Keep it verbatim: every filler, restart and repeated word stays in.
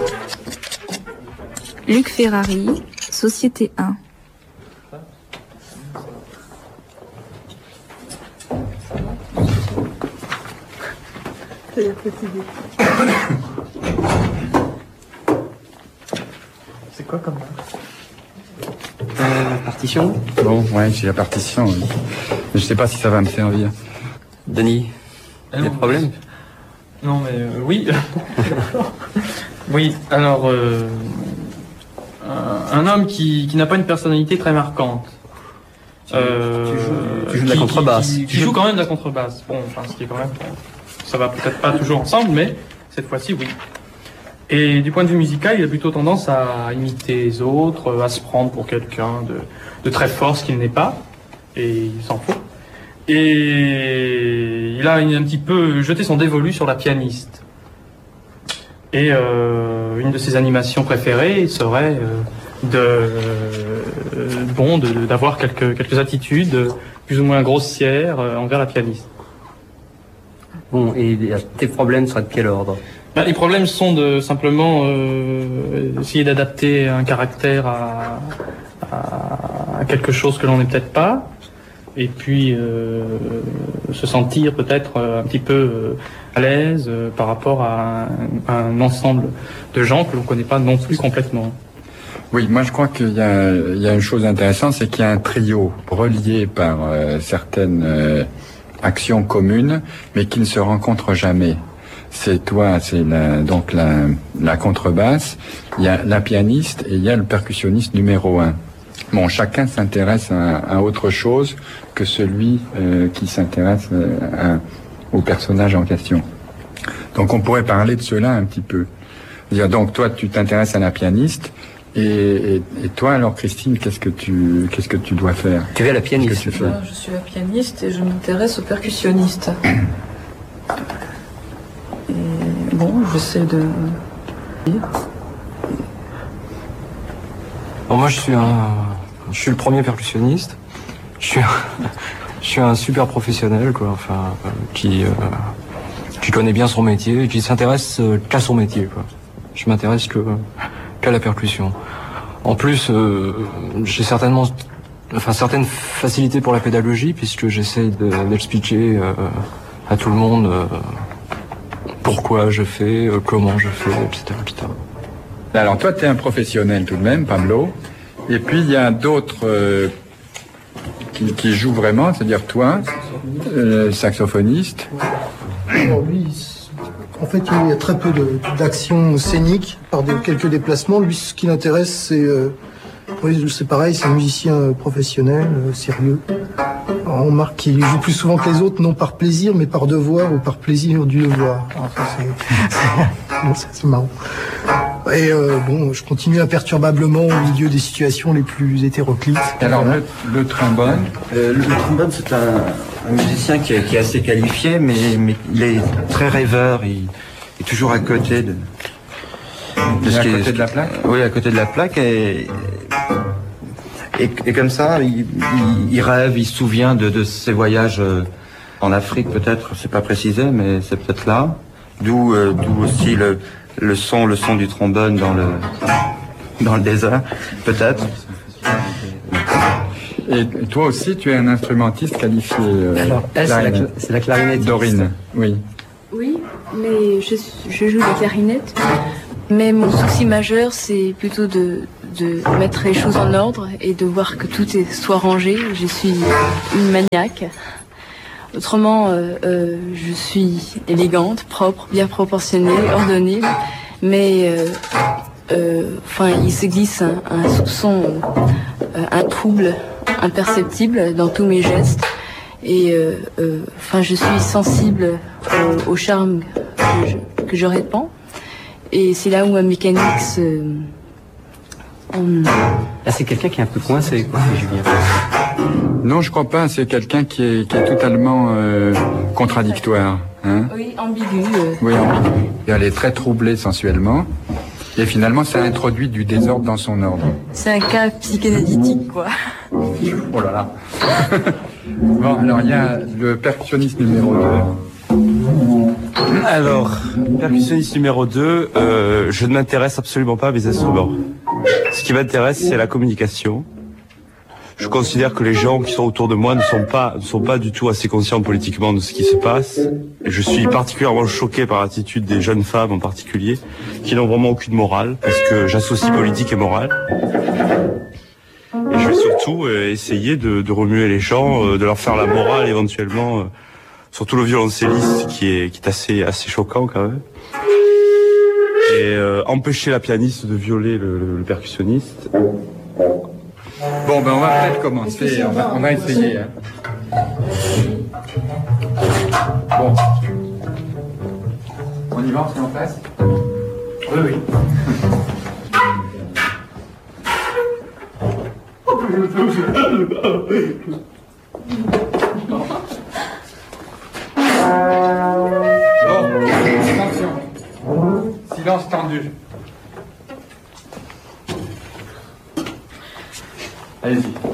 Luc Ferrari, Société un. C'est quoi comme euh, la partition? Bon, ouais, j'ai la partition. Oui. Mais je sais pas si ça va me servir. Denis, ah des problèmes? Non, mais euh, oui. Oui, alors, euh, un, un homme qui, qui n'a pas une personnalité très marquante. Tu, euh, tu joues, tu joues de la qui, contrebasse. Qui, qui, qui joue quand même de la contrebasse. Bon, enfin, ce qui est quand même... Ça va peut-être pas toujours ensemble, mais cette fois-ci, oui. Et du point de vue musical, il a plutôt tendance à imiter les autres, à se prendre pour quelqu'un de, de très fort, ce qu'il n'est pas. Et il s'en fout. Et il a un petit peu jeté son dévolu sur la pianiste. Et euh, une de ses animations préférées serait euh, de euh, bon de, d'avoir quelques quelques attitudes plus ou moins grossières euh, envers la pianiste. Bon, et tes problèmes seraient de quel ordre? Ben, les problèmes sont de simplement euh, essayer d'adapter un caractère à, à, à quelque chose que l'on n'est peut-être pas. Et puis euh, se sentir peut-être un petit peu à l'aise par rapport à un, un ensemble de gens que l'on ne connaît pas non plus complètement. Oui, moi je crois qu'il y a, il y a une chose intéressante, c'est qu'il y a un trio relié par euh, certaines euh, actions communes, mais qui ne se rencontrent jamais. C'est toi, c'est la, donc la, la contrebasse, il y a la pianiste et il y a le percussionniste numéro un. Bon, chacun s'intéresse à, à autre chose que celui euh, qui s'intéresse à, au personnage en question. Donc on pourrait parler de cela un petit peu. Dire, donc toi tu t'intéresses à la pianiste et, et, et toi alors Christine, qu'est-ce que tu qu'est-ce que tu dois faire? Tu es la pianiste. Tu fais? Je suis la pianiste et je m'intéresse aux percussionnistes. Et bon, j'essaie de... Bon, moi je suis un, je suis le premier percussionniste. Je suis, un, je suis un super professionnel quoi, enfin euh, qui, euh, qui connaît bien son métier et qui s'intéresse euh, qu'à son métier quoi. Je m'intéresse que qu'à la percussion. En plus, euh, j'ai certainement, enfin certaines facilités pour la pédagogie puisque j'essaie de, d'expliquer euh, à tout le monde euh, pourquoi je fais, euh, comment je fais, et cetera, et cetera. Alors toi, tu es un professionnel tout de même, Pablo. Et puis il y a d'autres euh, qui, qui jouent vraiment, c'est-à-dire toi, euh, saxophoniste. Alors lui, en fait, il y a très peu de, d'action scénique par des, quelques déplacements. Lui, ce qui l'intéresse, c'est, euh, oui, c'est pareil, c'est un musicien professionnel, euh, sérieux. Alors, on remarque qu'il joue plus souvent que les autres, non par plaisir, mais par devoir ou par plaisir du devoir. Alors, ça, c'est, c'est, bon, ça, c'est marrant. Et euh, bon, je continue imperturbablement au milieu des situations les plus hétéroclites. Alors le, le trombone euh, Le, le trombone, c'est un, un musicien qui est, qui est assez qualifié, mais, mais il est très rêveur, il est toujours à côté de... de il est ce à qui côté est, de la plaque. Oui, à côté de la plaque, et, et, et comme ça, il, il, il rêve, il se souvient de, de ses voyages en Afrique, peut-être, c'est pas précisé, mais c'est peut-être là, d'où, euh, d'où aussi le... le son, le son du trombone dans le dans le désert, peut-être. Et toi aussi, tu es un instrumentiste qualifié. Euh, Alors, elle, c'est la, c'est la clarinette. Dorine, oui. Oui, mais je, je joue la clarinette. Mais mon souci majeur, c'est plutôt de, de mettre les choses en ordre et de voir que tout est, soit rangé. Je suis une maniaque. Autrement, euh, euh, je suis élégante, propre, bien proportionnée, ordonnée, mais euh, euh, enfin, il se glisse un, un soupçon, euh, un trouble imperceptible dans tous mes gestes. Et euh, euh, enfin, je suis sensible au, au charme que je, que je répands. Et c'est là où ma mécanique se... On... Là, c'est quelqu'un qui est un peu coincé, quoi, Julien. Non, je crois pas. C'est quelqu'un qui est, qui est totalement euh, contradictoire. Hein? Oui, ambigu. Euh... Oui, ambigu. Et elle est très troublée sensuellement. Et finalement, ça introduit du désordre dans son ordre. C'est un cas psychanalytique, quoi. Oh là là. Bon, alors il y a le percussionniste numéro deux. Alors, percussionniste numéro deux, euh, je ne m'intéresse absolument pas à mes instruments. Ce qui m'intéresse, c'est la communication. Je considère que les gens qui sont autour de moi ne sont pas, ne sont pas du tout assez conscients politiquement de ce qui se passe. Et je suis particulièrement choqué par l'attitude des jeunes femmes en particulier, qui n'ont vraiment aucune morale, parce que j'associe politique et morale. Et je vais surtout euh, essayer de, de remuer les gens, euh, de leur faire la morale éventuellement, euh, surtout le violoncelliste qui est, qui est assez, assez choquant quand même. Et euh, empêcher la pianiste de violer le, le, le percussionniste. Bon, ben on va peut-être commencer, on va, on va essayer. Hein. Bon. On y va, on se met en place ? Oui, oui. Bon, attention. Silence tendu. Allez-y.